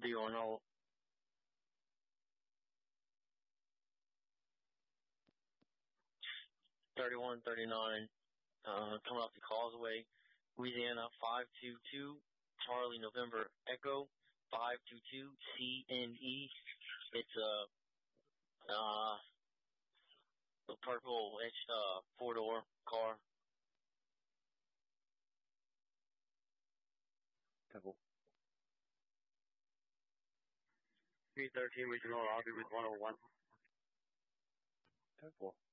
be on hold. 3139, coming off the Causeway, Louisiana, 522, Charlie November Echo, 522 CNE. It's a purple, four-door car. Purple. 313 Regional, I'll be with 101. Purple.